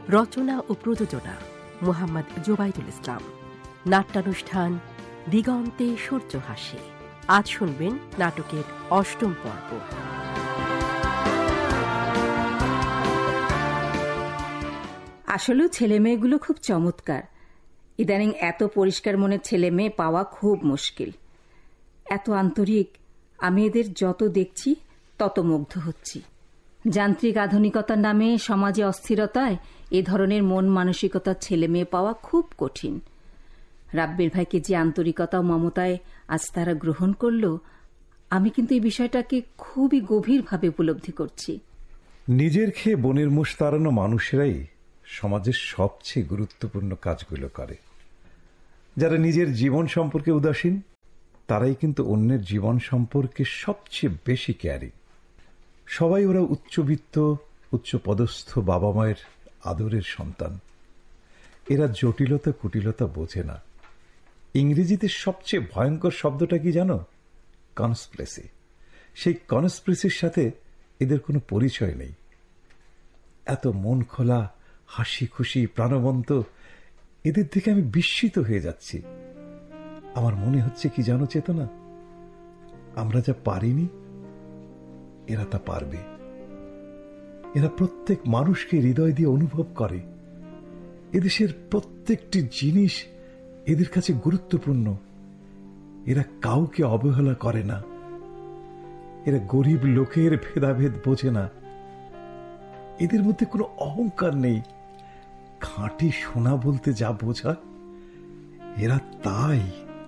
রচনা ও প্রযোজনা মোহাম্মদ জোবাইদুল ইসলাম। নাট্যানুষ্ঠান দিগন্তে সূর্য হাসে। আজ শুনবেন নাটকের ৮ম পর্ব। আসলেও ছেলে মেয়েগুলো খুব চমৎকার। ইদানিং এত পরিষ্কার মনের ছেলে মেয়ে পাওয়া খুব মুশকিল। এত আন্তরিক, আমি এদের যত দেখছি তত মুগ্ধ হচ্ছি। যান্ত্রিক আধুনিকতার নামে সমাজে অস্থিরতায় এ ধরনের মন মানসিকতার ছেলে মেয়ে পাওয়া খুব কঠিন। রাব্বিল ভাইকে যে আন্তরিকতা ও মমতায় আজ তারা গ্রহণ করল, আমি কিন্তু এই বিষয়টাকে খুবই গভীরভাবে উপলব্ধি করছি। নিজের খেয়ে বনের মোষ তাড়ানো মানুষেরাই সমাজের সবচেয়ে গুরুত্বপূর্ণ কাজগুলো করে। যারা নিজের জীবন সম্পর্কে উদাসীন, তারাই কিন্তু অন্যের জীবন সম্পর্কে সবচেয়ে বেশি কেয়ারিং। সবাই ওরা উচ্চবিত্ত, উচ্চপদস্থ বাবা মায়ের আদরের সন্তান। এরা জটিলতা কুটিলতা বোঝে না। ইংরেজিতে সবচেয়ে ভয়ঙ্কর শব্দটা কি জানো? কনস্পিরেসি। সেই কনস্পিরেসির সাথে এদের কোনো পরিচয় নেই। এত মন খোলা, হাসি খুশি, প্রাণবন্ত এদের দেখে আমি বিস্মিত হয়ে যাচ্ছি। আমার মনে হচ্ছে কি জানো চেতনা, আমরা যা পারিনি এরা তা পারবে। এরা প্রত্যেক মানুষকে হৃদয় দিয়ে অনুভব করে। এদেশের প্রত্যেকটি জিনিস এদের কাছে গুরুত্বপূর্ণ। এরা কাউকে অবহেলা করে না। এরা গরিব লোকের ভেদাভেদ বোঝে না। এদের মধ্যে কোনো অহংকার নেই। খাঁটি সোনা বলতে যা বোঝায় এরা তাই।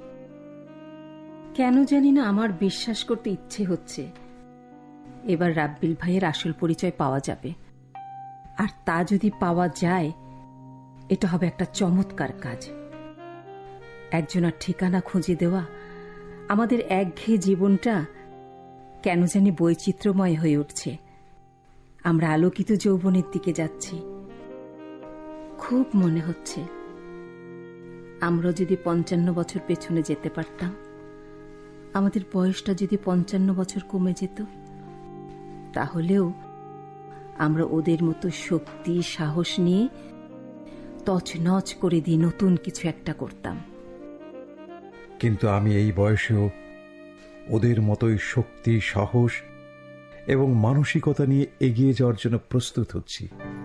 কেন জানি না আমার বিশ্বাস করতে ইচ্ছে হচ্ছে এবার রাব্বিল ভাইয়ের আসল পরিচয় পাওয়া যাবে। আর তা যদি পাওয়া যায়, এটা হবে একটা চমৎকার কাজ। একজনের ঠিকানা খুঁজে দেওয়া, আমাদের একঘেয়ে জীবনটা কেন জানি বৈচিত্র্যময় হয়ে উঠছে। আমরা আলোকিত যৌবনের দিকে যাচ্ছি। খুব মনে হচ্ছে আমরা যদি ৫৫ বছর পেছনে যেতে পারতাম, আমাদের বয়সটা যদি ৫৫ বছর কমে যেত, তাহলেও আমরা ওদের মতো শক্তি সাহস নিয়ে তছনছ করে দিয়ে নতুন কিছু একটা করতাম। কিন্তু আমি এই বয়সেও ওদের মতোই শক্তি, সাহস এবং মানসিকতা নিয়ে এগিয়ে যাওয়ার জন্য প্রস্তুত হচ্ছি।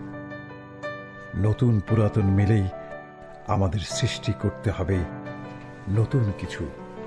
নতুন পুরাতন মিলেই আমাদের সৃষ্টি করতে হবে নতুন কিছু।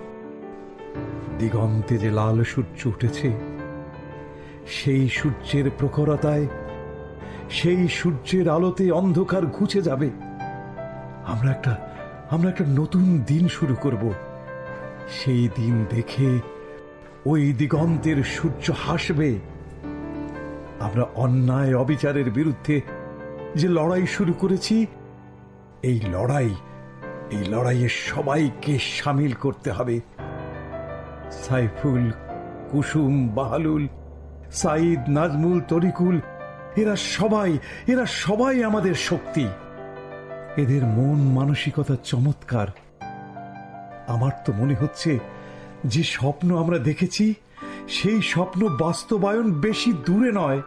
দিগন্তে যে লাল সূর্য উঠেছে, সেই সূর্যের প্রখরতায়, সেই সূর্যের আলোতে অন্ধকার ঘুচে যাবে। আমরা একটা নতুন দিন শুরু করব। সেই দিন দেখে ওই দিগন্তের সূর্য হাসবে। আমরা অন্যায় অবিচারের বিরুদ্ধে যে লড়াই শুরু করেছি, এই লড়াইয়ে সবাইকে সামিল করতে হবে। সাইফুল, কুসুম, বাহালুল, সাইদ, নাজমুল, তরিকুল, এরা সবাই আমাদের শক্তি। এদের মন মানসিকতা চমৎকার। আমার তো মনে হচ্ছে যে স্বপ্ন আমরা দেখেছি, সেই স্বপ্ন বাস্তবায়ন বেশি দূরে নয়।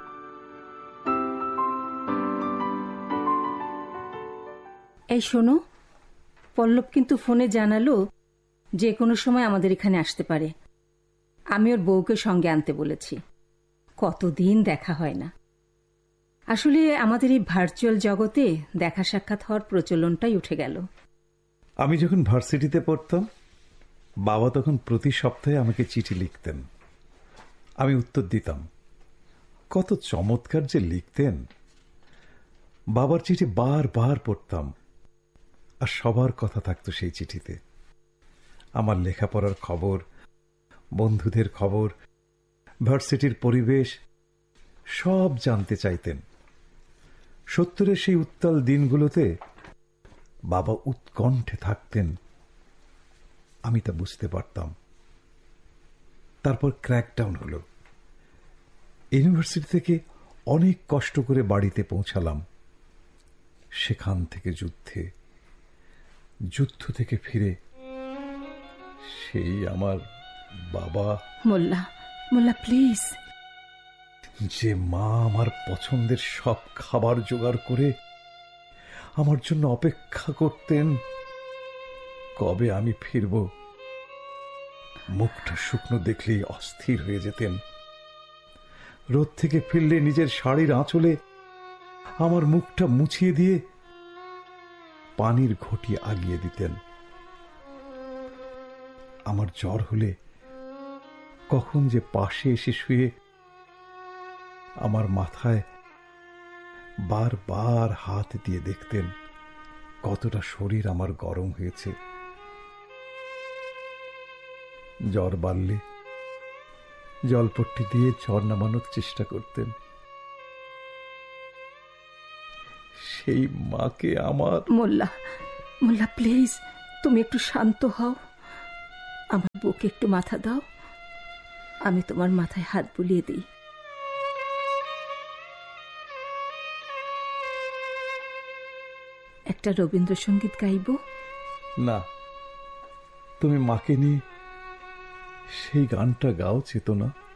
এই শোনো, পল্লব কিন্তু ফোনে জানালো যে কোনো সময় আমাদের এখানে আসতে পারে। আমি ওর বউকে সঙ্গে আনতে বলেছি। কতদিন দেখা হয় না। আসলে আমাদের এই ভার্চুয়াল জগতে দেখা সাক্ষাৎ হওয়ার প্রচলনটাই উঠে গেল। আমি যখন ভার্সিটিতে পড়তাম, বাবা তখন প্রতি সপ্তাহে আমাকে চিঠি লিখতেন। আমি উত্তর দিতাম। কত চমৎকার যে লিখতেন। বাবার চিঠি বারবার পড়তাম, আর সবার কথা থাকতো সেই চিঠিতে। আমার লেখাপড়ার খবর, বন্ধুদের খবর, ভার্সিটির পরিবেশ সব জানতে চাইতেন। ৭০-এর সেই উত্তাল দিনগুলোতে বাবা উৎকণ্ঠে থাকতেন, আমি তা বুঝতে পারতাম। তারপর ক্র্যাকডাউন হলো। ইউনিভার্সিটি থেকে অনেক কষ্ট করে বাড়িতে পৌঁছালাম। সেখান থেকে যুদ্ধ থেকে ফিরে সেই আমার বাবা। মোল্লা প্লিজ। যে মা আমার পছন্দের সব খাবার জোগাড় করে আমার জন্য অপেক্ষা করতেন। কবে আমি ফিরব? মুখটা শুকনো দেখলেই অস্থির হয়ে যেতেন। রোদ থেকে ফিরলে নিজের শাড়ির আঁচলে আমার মুখটা মুছিয়ে দিয়ে পানির ঘটি আগিয়ে দিতেন। আমার জ্বর হলে কখন যে পাশে এসে শুয়ে আমার মাথায় বারবার হাত দিয়ে দেখতেন কতটা শরীর আমার গরম হয়েছে। জ্বর বাড়লে জলপট্টি দিয়ে জ্বর নামানোর চেষ্টা করতেন। সেই মাকে আমার... মোল্লা, মোল্লা প্লিজ, তুমি একটু শান্ত হও। আমার বুকে একটু মাথা দাও, আমি তোমার মাথায় হাত বুলিয়ে দিই। একটা রবীন্দ্রসঙ্গীত গাইব? না, তুমি মাকে নিয়ে সেই গানটা গাও চেতনা।